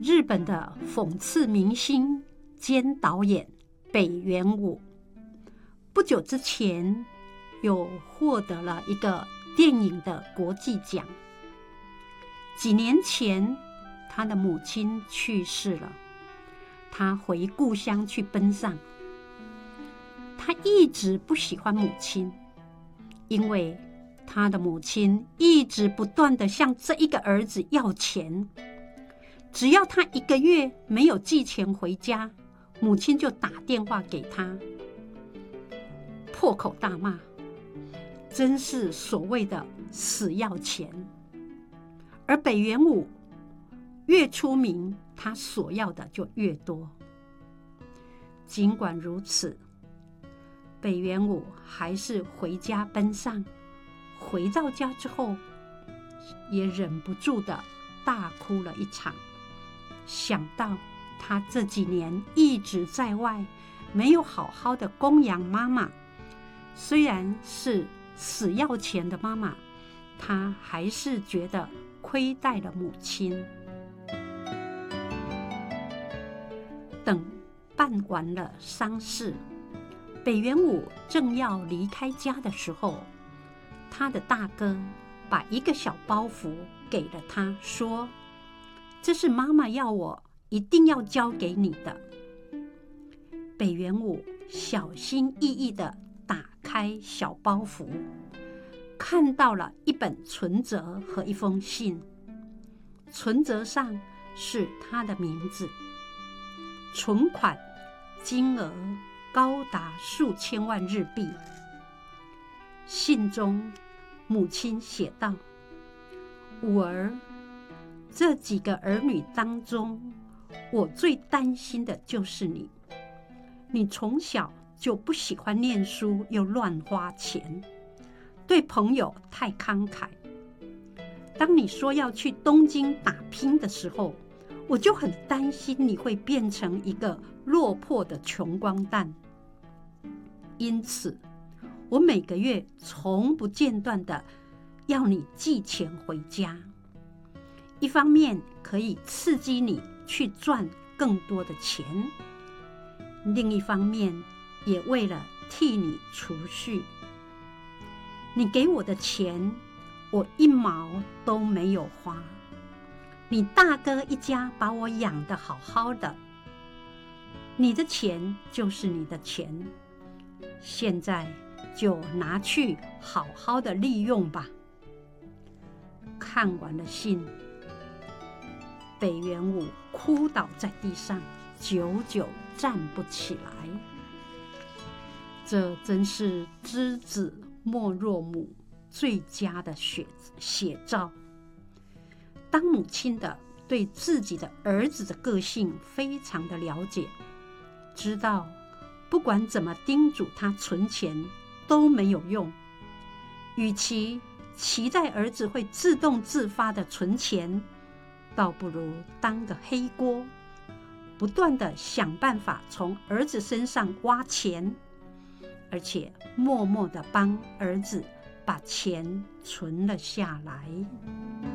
日本的讽刺明星兼导演北原武，不久之前又获得了一个电影的国际奖。几年前，他的母亲去世了，他回故乡去奔丧。他一直不喜欢母亲，因为他的母亲一直不断地向这一个儿子要钱，只要他1个月没有寄钱回家，母亲就打电话给他，破口大骂，真是所谓的死要钱。而北原武越出名，他所要的就越多。尽管如此，北原武还是回家奔丧。回到家之后，也忍不住的大哭了一场。想到他这几年一直在外，没有好好的供养妈妈，虽然是死要钱的妈妈，他还是觉得亏待了母亲。等办完了丧事，北原武正要离开家的时候，他的大哥把一个小包袱给了他，说：“这是妈妈要我一定要交给你的。”北原武小心翼翼地打开小包袱，看到了一本存折和一封信。存折上是他的名字，存款金额高达数千万日币。信中母亲写道：“武儿，这几个儿女当中，我最担心的就是你。你从小就不喜欢念书，又乱花钱，对朋友太慷慨。当你说要去东京打拼的时候，我就很担心你会变成一个落魄的穷光蛋。因此，我每个月从不间断的要你寄钱回家，一方面可以刺激你去赚更多的钱，另一方面也为了替你储蓄。你给我的钱，我1毛都没有花，你大哥一家把我养得好好的，你的钱就是你的钱，现在就拿去好好的利用吧。”看完了信，北原武哭倒在地上，久久站不起来。这真是知子莫若母最佳的写照。当母亲的对自己的儿子的个性非常的了解，知道不管怎么叮嘱他存钱都没有用，与其期待儿子会自动自发的存钱，倒不如当个黑锅，不断的想办法从儿子身上挖钱，而且默默的帮儿子把钱存了下来。